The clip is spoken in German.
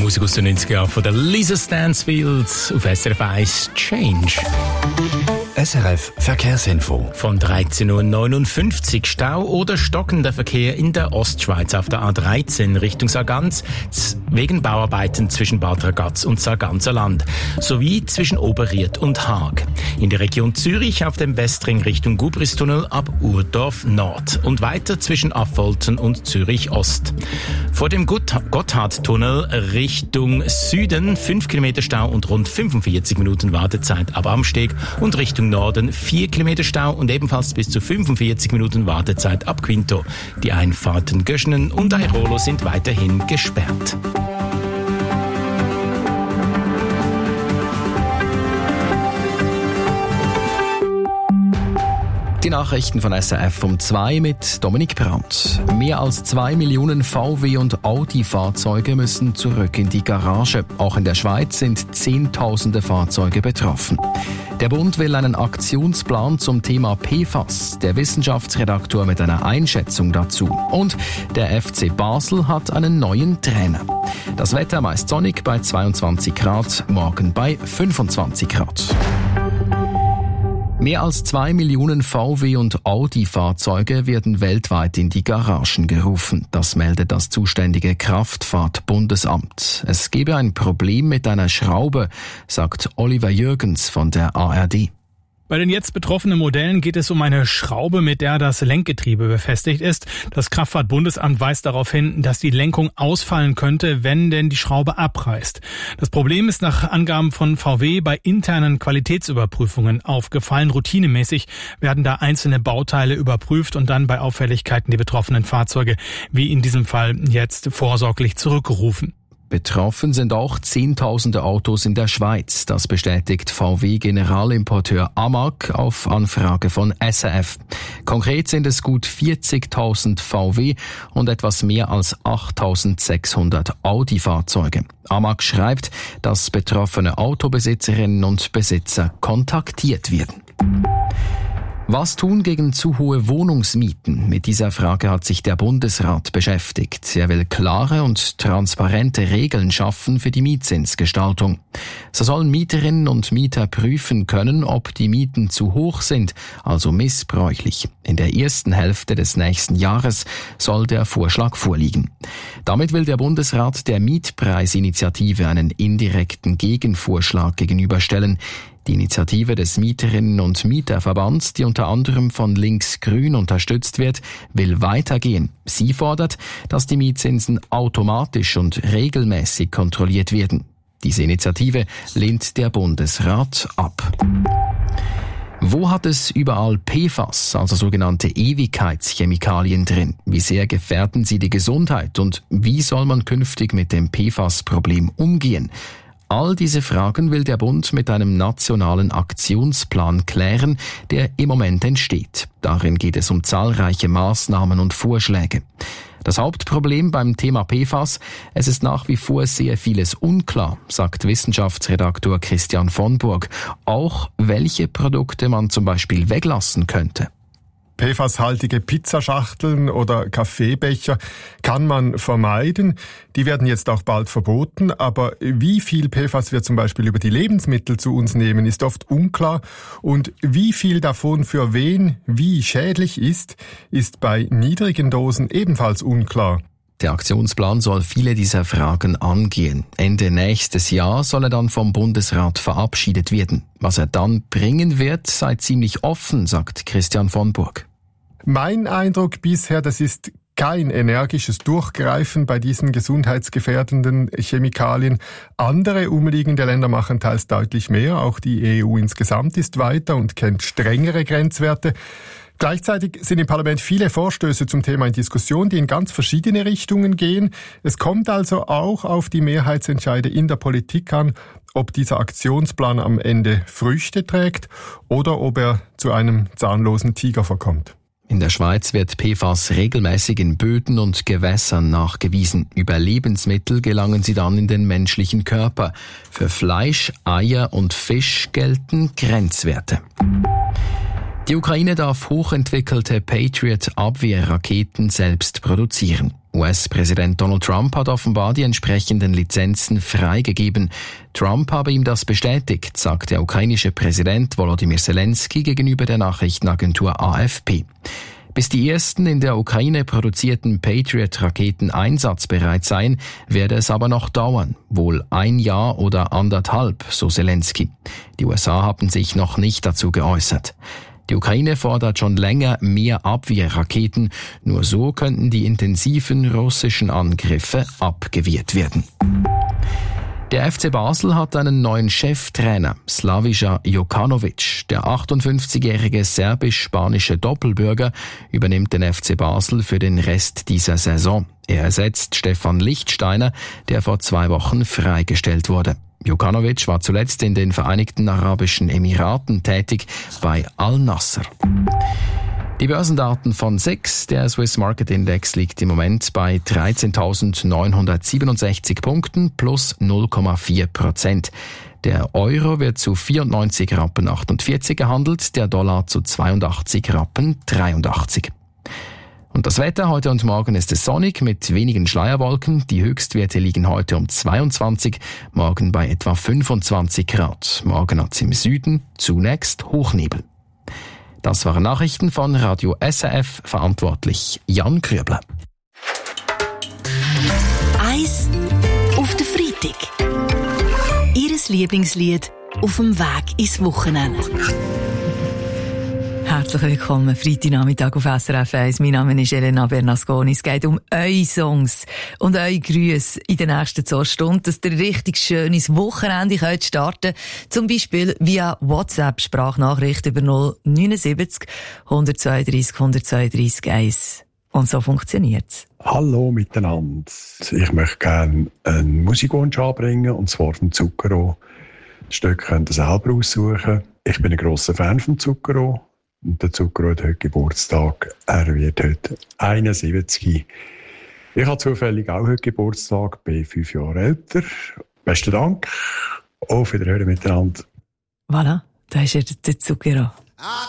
Musik aus den 90er Jahren von der Lisa Stansfield auf SRF 1 Change. SRF Verkehrsinfo. Von 13.59 Uhr Stau oder stockender Verkehr in der Ostschweiz auf der A13 Richtung Sargans wegen Bauarbeiten zwischen Bad Ragaz und Sarganser Land sowie zwischen Oberried und Haag. In der Region Zürich auf dem Westring Richtung Gubristunnel ab Urdorf Nord und weiter zwischen Affolten und Zürich Ost. Vor dem Gotthardtunnel Richtung Süden 5 Kilometer Stau und rund 45 Minuten Wartezeit ab Amsteg und Richtung Norden 4 Kilometer Stau und ebenfalls bis zu 45 Minuten Wartezeit ab Quinto. Die Einfahrten Göschenen und Airolo sind weiterhin gesperrt. Die Nachrichten von SRF um 2 mit Dominik Brandt. Mehr als 2 Millionen VW- und Audi-Fahrzeuge müssen zurück in die Garage. Auch in der Schweiz sind Zehntausende Fahrzeuge betroffen. Der Bund will einen Aktionsplan zum Thema PFAS. Der Wissenschaftsredaktor mit einer Einschätzung dazu. Und der FC Basel hat einen neuen Trainer. Das Wetter meist sonnig bei 22 Grad, morgen bei 25 Grad. Mehr als 2 Millionen VW- und Audi-Fahrzeuge werden weltweit in die Garagen gerufen. Das meldet das zuständige Kraftfahrtbundesamt. Es gebe ein Problem mit einer Schraube, sagt Oliver Jürgens von der ARD. Bei den jetzt betroffenen Modellen geht es um eine Schraube, mit der das Lenkgetriebe befestigt ist. Das Kraftfahrtbundesamt weist darauf hin, dass die Lenkung ausfallen könnte, wenn denn die Schraube abreißt. Das Problem ist nach Angaben von VW bei internen Qualitätsüberprüfungen aufgefallen. Routinemäßig werden da einzelne Bauteile überprüft und dann bei Auffälligkeiten die betroffenen Fahrzeuge, wie in diesem Fall jetzt, vorsorglich zurückgerufen. Betroffen sind auch Zehntausende Autos in der Schweiz. Das bestätigt VW-Generalimporteur Amag auf Anfrage von SRF. Konkret sind es gut 40.000 VW und etwas mehr als 8.600 Audi-Fahrzeuge. Amag schreibt, dass betroffene Autobesitzerinnen und Besitzer kontaktiert werden. Was tun gegen zu hohe Wohnungsmieten? Mit dieser Frage hat sich der Bundesrat beschäftigt. Er will klare und transparente Regeln schaffen für die Mietzinsgestaltung. So sollen Mieterinnen und Mieter prüfen können, ob die Mieten zu hoch sind, also missbräuchlich. In der ersten Hälfte des nächsten Jahres soll der Vorschlag vorliegen. Damit will der Bundesrat der Mietpreisinitiative einen indirekten Gegenvorschlag gegenüberstellen. Die Initiative des Mieterinnen- und Mieterverbands, die unter anderem von Links-Grün unterstützt wird, will weitergehen. Sie fordert, dass die Mietzinsen automatisch und regelmäßig kontrolliert werden. Diese Initiative lehnt der Bundesrat ab. Wo hat es überall PFAS, also sogenannte Ewigkeitschemikalien drin? Wie sehr gefährden sie die Gesundheit und wie soll man künftig mit dem PFAS-Problem umgehen? All diese Fragen will der Bund mit einem nationalen Aktionsplan klären, der im Moment entsteht. Darin geht es um zahlreiche Maßnahmen und Vorschläge. Das Hauptproblem beim Thema PFAS, es ist nach wie vor sehr vieles unklar, sagt Wissenschaftsredaktor Christian von Burg. Auch welche Produkte man zum Beispiel weglassen könnte. PFAS-haltige Pizzaschachteln oder Kaffeebecher kann man vermeiden. Die werden jetzt auch bald verboten. Aber wie viel PFAS wir zum Beispiel über die Lebensmittel zu uns nehmen, ist oft unklar. Und wie viel davon für wen wie schädlich ist bei niedrigen Dosen ebenfalls unklar. Der Aktionsplan soll viele dieser Fragen angehen. Ende nächstes Jahr soll er dann vom Bundesrat verabschiedet werden. Was er dann bringen wird, sei ziemlich offen, sagt Christian von Burg. Mein Eindruck bisher, das ist kein energisches Durchgreifen bei diesen gesundheitsgefährdenden Chemikalien. Andere umliegende Länder machen teils deutlich mehr. Auch die EU insgesamt ist weiter und kennt strengere Grenzwerte. Gleichzeitig sind im Parlament viele Vorstöße zum Thema in Diskussion, die in ganz verschiedene Richtungen gehen. Es kommt also auch auf die Mehrheitsentscheide in der Politik an, ob dieser Aktionsplan am Ende Früchte trägt oder ob er zu einem zahnlosen Tiger verkommt. In der Schweiz wird PFAS regelmäßig in Böden und Gewässern nachgewiesen. Über Lebensmittel gelangen sie dann in den menschlichen Körper. Für Fleisch, Eier und Fisch gelten Grenzwerte. Die Ukraine darf hochentwickelte Patriot-Abwehrraketen selbst produzieren. US-Präsident Donald Trump hat offenbar die entsprechenden Lizenzen freigegeben. Trump habe ihm das bestätigt, sagt der ukrainische Präsident Volodymyr Zelensky gegenüber der Nachrichtenagentur AFP. Bis die ersten in der Ukraine produzierten Patriot-Raketen einsatzbereit seien, werde es aber noch dauern. Wohl 1 Jahr oder 1,5, so Zelensky. Die USA haben sich noch nicht dazu geäußert. Die Ukraine fordert schon länger mehr Abwehrraketen. Nur so könnten die intensiven russischen Angriffe abgewehrt werden. Der FC Basel hat einen neuen Cheftrainer, Slaviša Jokanović. Der 58-jährige serbisch-spanische Doppelbürger übernimmt den FC Basel für den Rest dieser Saison. Er ersetzt Stefan Lichtsteiner, der vor 2 Wochen freigestellt wurde. Jokanović war zuletzt in den Vereinigten Arabischen Emiraten tätig, bei Al-Nassr. Die Börsendaten von SIX, der Swiss Market Index, liegt im Moment bei 13.967 Punkten plus 0,4%. Der Euro wird zu 94,48 Rappen gehandelt, der Dollar zu 82,83 Rappen. Und das Wetter heute und morgen ist es sonnig mit wenigen Schleierwolken. Die Höchstwerte liegen heute um 22, morgen bei etwa 25 Grad. Morgen hat es im Süden zunächst Hochnebel. Das waren Nachrichten von Radio SRF, verantwortlich Jan Krüble. Eis auf den Freitag. Ihres Lieblingslied auf dem Weg ins Wochenende. Herzlich willkommen, Freitagnachmittag auf SRF 1. Mein Name ist Elena Bernasconi. Es geht um eure Songs und eure Grüße in der nächsten 2 Stunden, dass ihr richtig schönes Wochenende könnt starten. Zum Beispiel via WhatsApp-Sprachnachricht über 079 132 132 1. Und so funktioniert's. Hallo miteinander. Ich möchte gerne einen Musikwunsch anbringen, und zwar vom Zucchero. Das Stück könnt ihr selber aussuchen. Ich bin ein grosser Fan vom Zucchero. Und der Zucchero hat heute Geburtstag. Er wird heute 71. Ich habe zufällig auch heute Geburtstag, bin 5 Jahre älter. Besten Dank. Auf Wiederhören miteinander. Voilà, da ist der Zucchero.